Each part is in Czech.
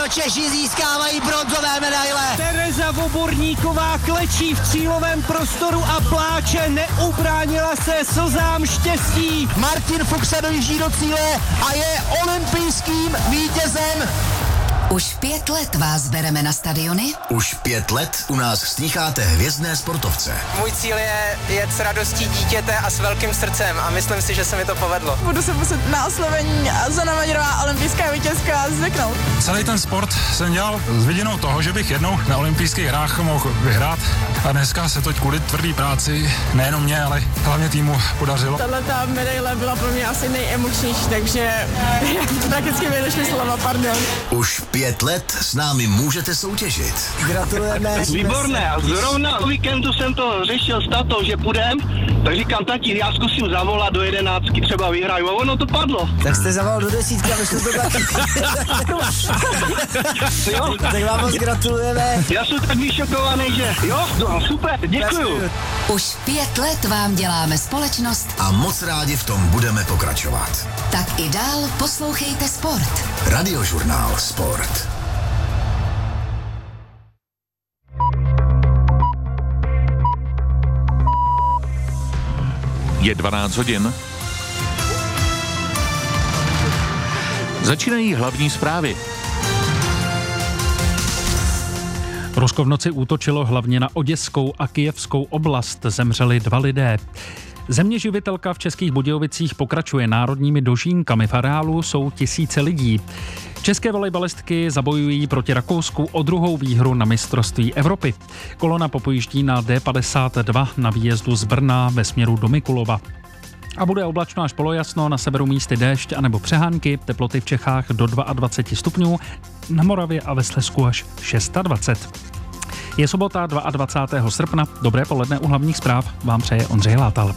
Češi získávají bronzové medaile. Tereza Voborníková klečí v cílovém prostoru a pláče, neubránila se slzám štěstí. Martin Fuchs se dojíždí do cíle a je olympijským vítězem. Už 5 let vás bereme na stadiony? Už 5 let u nás slýcháte hvězdné sportovce. Můj cíl je jet s radostí dítěte a s velkým srdcem a myslím si, že se mi to povedlo. Budu se muset na oslovení Zana Maďarová, olympijská vítězka, zvyknout. Celý ten sport jsem dělal s vidinou toho, že bych jednou na olympijských hrách mohl vyhrát. A dneska se to kvůli tvrdý práci, nejenom mě, ale hlavně týmu podařilo. Tato medaile byla pro mě asi nejemočnější, takže prakticky mi došly slova, pardon. Už 5 let s námi můžete soutěžit. Gratulujeme. Výborné, a zrovna o víkendu jsem to řešil s tatou, že půjdem, tak říkám, tati, já zkusím zavolat do 11, třeba vyhraju, a ono to padlo. Tak jste zavolal do 10 a vyšlo to taky. Tak vám moc gratulujeme. Já jsem tak vyšokovaný, že jo, no, super, děkuju. Už 5 let vám děláme společnost A moc rádi v tom budeme pokračovat. tak i dál poslouchejte sport. Radiožurnál Sport. Je 12 hodin. Začínají hlavní zprávy. Rusko v noci útočilo hlavně na Oděskou a Kyjevskou oblast. Zemřeli 2 lidé. Zeměživitelka v Českých Budějovicích pokračuje národními dožínkami. V areálu jsou tisíce lidí. České volejbalistky zabojují proti Rakousku o 2. výhru na mistrovství Evropy. Kolona popojíždí na D52 na výjezdu z Brna ve směru do Mikulova. A bude oblačno až polojasno, na severu místy déšť anebo přehánky, teploty v Čechách do 22 stupňů, na Moravě a ve Slezsku až 26. Je sobota 22. srpna, dobré poledne u hlavních zpráv vám přeje Ondřej Látal.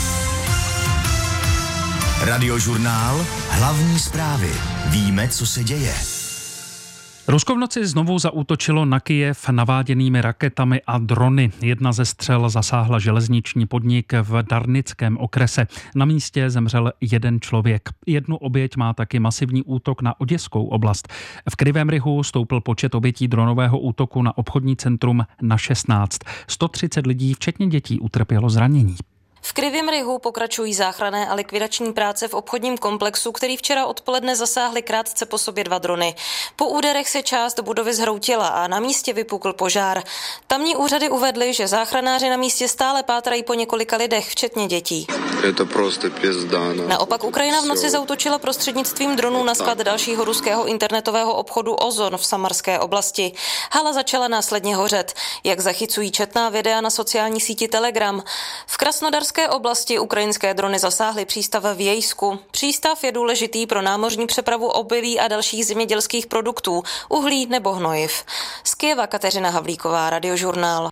Radiožurnál Hlavní zprávy. Víme, co se děje. Rusko v noci znovu zaútočilo na Kyjev naváděnými raketami a drony. Jedna ze střel zasáhla železniční podnik v Darnickém okrese. Na místě zemřel 1 člověk. 1 oběť má taky masivní útok na Oděskou oblast. V Krivém Rihu stoupl počet obětí dronového útoku na obchodní centrum na 16. 130 lidí, včetně dětí, utrpělo zranění. V Krivém Rihu pokračují záchranné a likvidační práce v obchodním komplexu, který včera odpoledne zasáhly krátce po sobě 2 drony. Po úderech se část budovy zhroutila a na místě vypukl požár. Tamní úřady uvedly, že záchranáři na místě stále pátrají po několika lidech, včetně dětí. Je to prostě pězda. Naopak Ukrajina v noci zaútočila prostřednictvím dronů na sklad dalšího ruského internetového obchodu Ozon v Samarské oblasti. Hala začala následně hořet, jak zachycují četná videa na sociální síti Telegram. V Krasnodarské oblasti ukrajinské drony zasáhly přístav v Jejsku. Přístav je důležitý pro námořní přepravu obilí a dalších zemědělských produktů, uhlí nebo hnojiv. Z Kyjeva Kateřina Havlíková, Radiožurnál.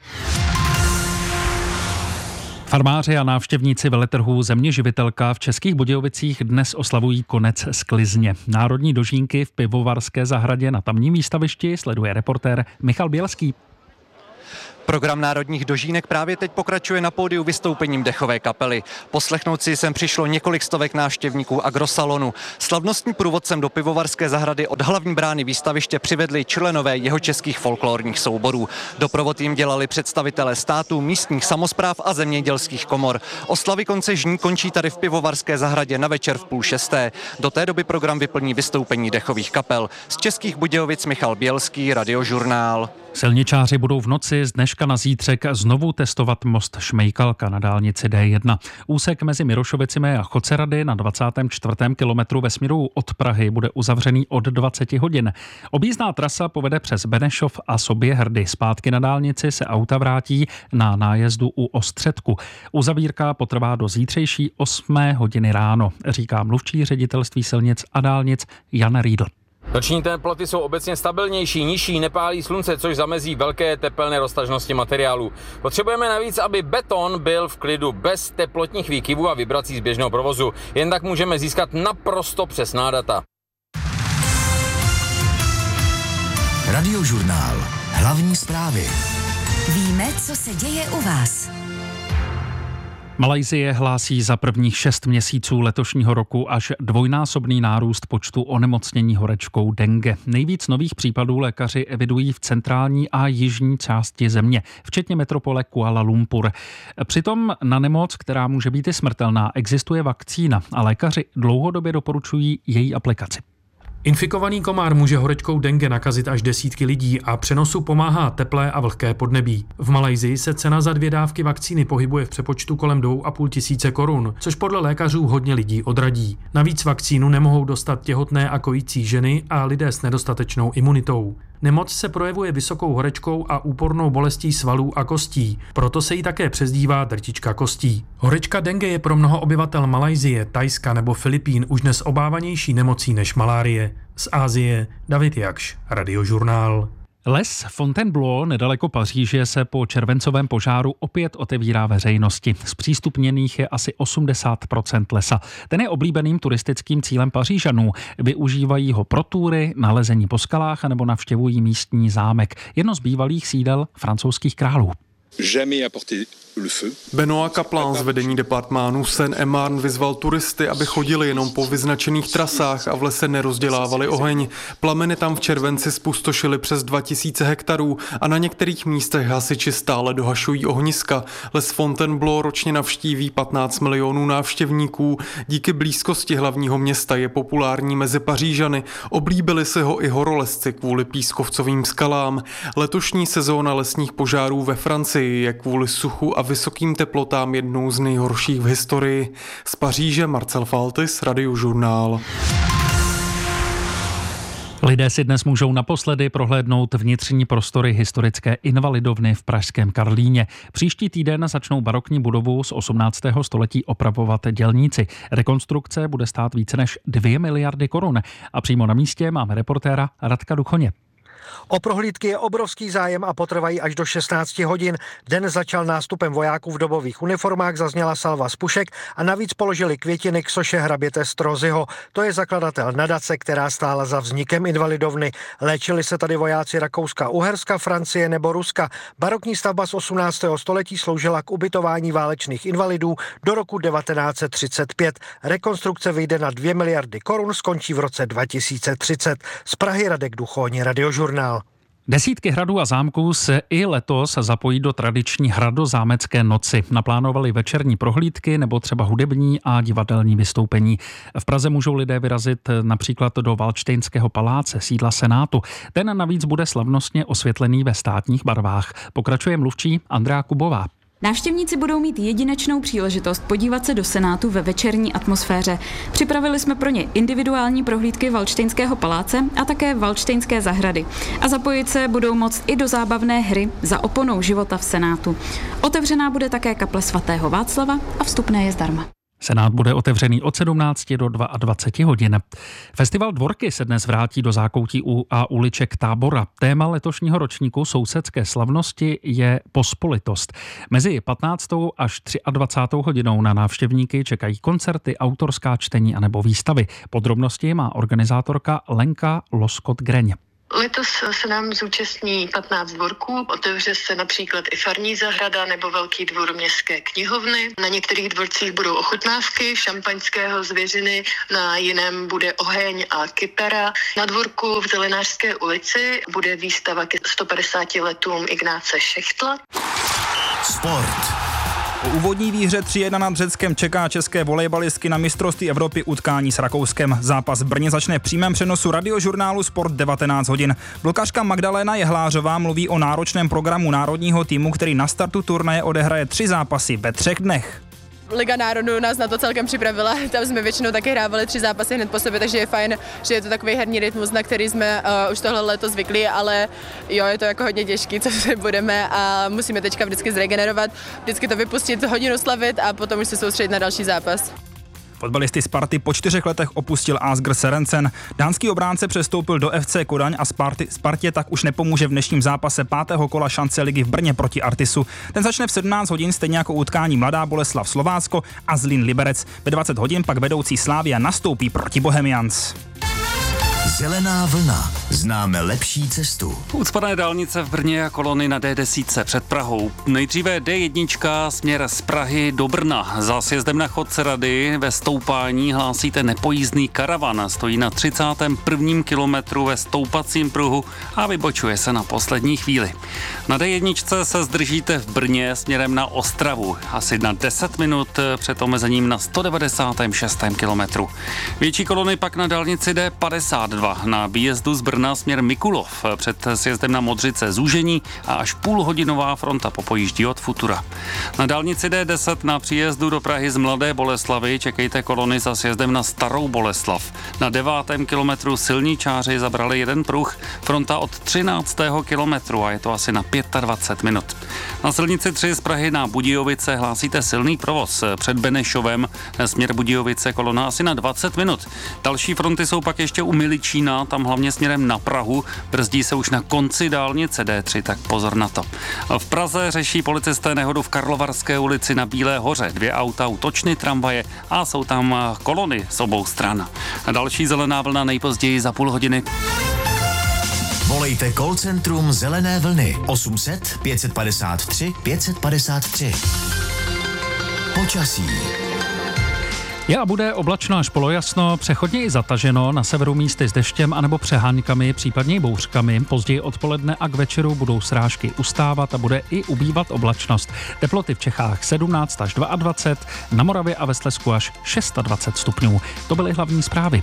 Farmáři a návštěvníci veletrhů Zeměživitelka v Českých Budějovicích dnes oslavují konec sklizně. Národní dožínky v Pivovarské zahradě na tamním výstavišti sleduje reportér Michal Bělský. Program národních dožínek právě teď pokračuje na pódiu vystoupením dechové kapely. Poslechnout si sem přišlo několik stovek návštěvníků agrosalonu. Slavnostní průvodcem do Pivovarské zahrady od hlavní brány výstaviště přivedli členové jihočeských folklorních souborů. Doprovod jim dělali představitelé států, místních samospráv a zemědělských komor. Oslavy konce žní končí tady v Pivovarské zahradě na večer v 5:30. Do té doby program vyplní vystoupení dechových kapel. Z Českých Budějovic Michal Bělský, Radiožurnál. Silničáři budou v noci z dneška na zítřek znovu testovat most Šmejkalka na dálnici D1. Úsek mezi Mirošovicemi a Chocerady na 24. kilometru ve směru od Prahy bude uzavřený od 20 hodin. Objízdná trasa povede přes Benešov a Soběhrdy. Zpátky na dálnici se auta vrátí na nájezdu u Ostředku. Uzavírka potrvá do zítřejší 8 hodiny ráno, říká mluvčí ředitelství silnic a dálnic Jan Riedl. Noční teploty jsou obecně stabilnější, nižší, nepálí slunce, což zamezí velké tepelné roztažnosti materiálu. Potřebujeme navíc, aby beton byl v klidu bez teplotních výkyvů a vibrací z běžného provozu. Jen tak můžeme získat naprosto přesná data. Radiožurnál. Hlavní zprávy. Víme, co se děje u vás. Malajsie hlásí za prvních 6 měsíců letošního roku až dvojnásobný nárůst počtu onemocnění horečkou dengue. Nejvíc nových případů lékaři evidují v centrální a jižní části země, včetně metropole Kuala Lumpur. Přitom na nemoc, která může být i smrtelná, existuje vakcína a lékaři dlouhodobě doporučují její aplikaci. Infikovaný komár může horečkou dengue nakazit až desítky lidí a přenosu pomáhá teplé a vlhké podnebí. V Malajsii se cena za 2 dávky vakcíny pohybuje v přepočtu kolem 2,5 tisíce korun, což podle lékařů hodně lidí odradí. Navíc vakcínu nemohou dostat těhotné a kojící ženy a lidé s nedostatečnou imunitou. Nemoc se projevuje vysokou horečkou a úpornou bolestí svalů a kostí, proto se jí také přezdívá drtička kostí. Horečka dengue je pro mnoho obyvatel Malajsie, Thajska nebo Filipín už dnes obávanější nemocí než malárie. Z Asie David Jakš, Radiožurnál. Les Fontainebleau nedaleko Paříže se po červencovém požáru opět otevírá veřejnosti. Zpřístupněných je asi 80% lesa. Ten je oblíbeným turistickým cílem Pařížanů. Využívají ho pro túry, nalezení po skalách anebo navštěvují místní zámek, jedno z bývalých sídel francouzských králů. Benoît Kaplan z vedení departmánu Seine-et-Marne vyzval turisty, aby chodili jenom po vyznačených trasách a v lese nerozdělávali oheň. Plameny tam v červenci spustošily přes 2000 hektarů a na některých místech hasiči stále dohašují ohniska. Les Fontainebleau ročně navštíví 15 milionů návštěvníků. Díky blízkosti hlavního města je populární mezi Pařížany. Oblíbili si ho i horolezci kvůli pískovcovým skalám. Letošní sezóna lesních požárů ve Francii je kvůli suchu a vysokým teplotám jednou z nejhorších v historii. Z Paříže Marcel Faltis, Radiožurnál. Lidé si dnes můžou naposledy prohlédnout vnitřní prostory historické invalidovny v pražském Karlíně. Příští týden začnou barokní budovu z 18. století opravovat dělníci. Rekonstrukce bude stát více než 2 miliardy korun. A přímo na místě máme reportéra Radka Duchoně. O prohlídky je obrovský zájem a potrvají až do 16 hodin. Den začal nástupem vojáků v dobových uniformách, zazněla salva z pušek a navíc položili květiny k soše hraběte Strozyho. To je zakladatel nadace, která stála za vznikem invalidovny. Léčili se tady vojáci Rakouska, Uherska, Francie nebo Ruska. Barokní stavba z 18. století sloužila k ubytování válečných invalidů do roku 1935. Rekonstrukce vyjde na 2 miliardy korun, skončí v roce 2030. Z Prahy Radek Duchoň, Radiožurnál. Desítky hradů a zámků se i letos zapojí do tradiční hradozámecké noci. Naplánovali večerní prohlídky nebo třeba hudební a divadelní vystoupení. V Praze můžou lidé vyrazit například do Valdštejnského paláce, sídla Senátu. Ten navíc bude slavnostně osvětlený ve státních barvách. Pokračuje mluvčí Andrea Kubová. Návštěvníci budou mít jedinečnou příležitost podívat se do Senátu ve večerní atmosféře. Připravili jsme pro ně individuální prohlídky Valdštejnského paláce a také Valdštejnské zahrady. A zapojit se budou moct i do zábavné hry Za oponou života v Senátu. Otevřená bude také kaple svatého Václava a vstupné je zdarma. Senát bude otevřený od 17 do 22 hodin. Festival Dvorky se dnes vrátí do zákoutí a uliček Tábora. Téma letošního ročníku sousedské slavnosti je pospolitost. Mezi 15. až 23. hodinou na návštěvníky čekají koncerty, autorská čtení anebo výstavy. Podrobnosti má organizátorka Lenka Loskot-Greň. Letos se nám zúčastní 15 dvorků, otevře se například i farní zahrada nebo velký dvůr městské knihovny. Na některých dvorcích budou ochutnávky šampaňského zvěřiny, na jiném bude oheň a kytara. Na dvorku v Zelenářské ulici bude výstava ke 150 letům Ignáce Šechtla. Sport. Po úvodní výhře 3-1 nad Řeckem čeká české volejbalistky na mistrovství Evropy utkání s Rakouskem. Zápas v Brně začne v přímém přenosu Radiožurnálu Sport 19 hodin. Blokařka Magdalena Jehlářová mluví o náročném programu národního týmu, který na startu turnaje odehraje 3 zápasy ve 3 dnech. Liga národů nás na to celkem připravila, tam jsme většinou taky hrávali 3 zápasy hned po sobě, takže je fajn, že je to takový herní rytmus, na který jsme už tohle léto zvyklí, ale jo, je to jako hodně těžký, co se budeme a musíme teďka vždycky zregenerovat, vždycky to vypustit, hodinu slavit a potom už se soustředit na další zápas. Fotbalisty Sparty po 4 letech opustil Asger Serencen. Dánský obránce přestoupil do FC Kodaň a Spartě tak už nepomůže v dnešním zápase 5. kola šance ligy v Brně proti Artisu. Ten začne v 17 hodin stejně jako utkání Mladá Boleslav Slovácko a Zlín Liberec. Ve 20 hodin pak vedoucí Slavia nastoupí proti Bohemians. Zelená vlna. Známe lepší cestu. Ucpané dálnice v Brně a kolony na D10 před Prahou. Nejdříve D1 směr z Prahy do Brna. Za sjezdem na Chodce Rady ve stoupání hlásíte nepojízdný karavan. Stojí na 31. kilometru ve stoupacím pruhu a vybočuje se na poslední chvíli. Na D1 se zdržíte v Brně směrem na Ostravu. Asi na 10 minut před omezením na 196. kilometru. Větší kolony pak na dálnici D52 na výjezdu z Brna směr Mikulov. Před sjezdem na Modřice zúžení a až půlhodinová fronta popojíždí od Futura. Na dálnici D10 na příjezdu do Prahy z Mladé Boleslavy čekejte kolony za sjezdem na Starou Boleslav. Na 9. kilometru silničáři zabrali jeden pruh, fronta od 13. kilometru a je to asi na 25 minut. Na silnici 3 z Prahy na Budějovice hlásíte silný provoz. Před Benešovem směr Budějovice kolona asi na 20 minut. Další fronty jsou pak ještě u Miličína, tam hlavně směrem na Prahu. Brzdí se už na konci dálnice D3, tak pozor na to. V Praze řeší policisté nehodu v Karlovarské ulici na Bílé hoře. 2 auta, útočny, tramvaje a jsou tam kolony z obou stran. Další zelená vlna nejpozději za půl hodiny. Volejte call centrum Zelené vlny 800 553 553. Počasí. Bude oblačno až polojasno, přechodně i zataženo, na severu místy s deštěm anebo přeháňkami, případně i bouřkami. Později odpoledne a k večeru budou srážky ustávat a bude i ubývat oblačnost. Teploty v Čechách 17 až 22, na Moravě a ve Slezsku až 26 stupňů. To byly hlavní zprávy.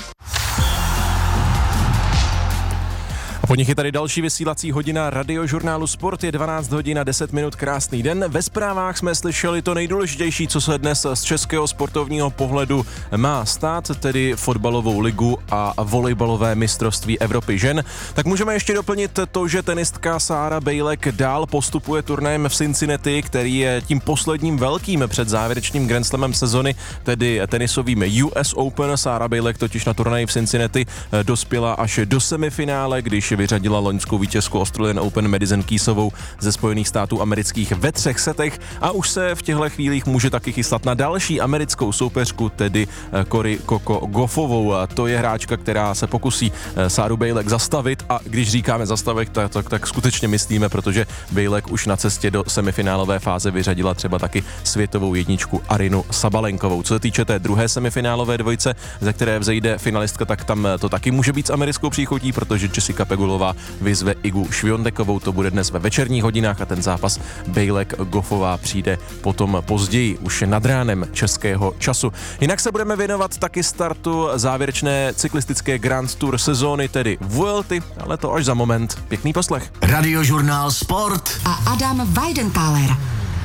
Po nich je tady další vysílací hodina Radiožurnálu Sport, je 12 hodin a 10 minut, krásný den. Ve zprávách jsme slyšeli to nejdůležitější, co se dnes z českého sportovního pohledu má stát, tedy fotbalovou ligu a volejbalové mistrovství Evropy žen. Tak můžeme ještě doplnit to, že tenistka Sára Bejlek dál postupuje turnajem v Cincinnati, který je tím posledním velkým před závěrečným Grand Slamem sezony, tedy tenisovým US Open. Sára Bejlek totiž na turnaji v Cincinnati dospěla až do semifinále, když vyřadila loňskou vítězku Australian Open Madison Keysovou ze Spojených států amerických ve 3 setech a už se v těchto chvílích může taky chystat na další americkou soupeřku, tedy Cory Coco Gauffovou. To je hráčka, která se pokusí Sáru Bejlek zastavit, a když říkáme zastavit, tak skutečně myslíme, protože Bejlek už na cestě do semifinálové fáze vyřadila třeba taky světovou jedničku Arinu Sabalenkovou. Co se týče té druhé semifinálové dvojce, ze které vzejde finalistka, tak tam to taky může být s americkou příchutí, protože Jessica Pegulová vyzve Igu Šviontekovou, to bude dnes ve večerních hodinách a ten zápas Bejlek-Goffová přijde potom později, už nad ránem českého času. Jinak se budeme věnovat taky startu závěrečné cyklistické Grand Tour sezóny, tedy Vuelty, ale to až za moment. Pěkný poslech. Radiožurnál Sport a Adam Weidenthaler.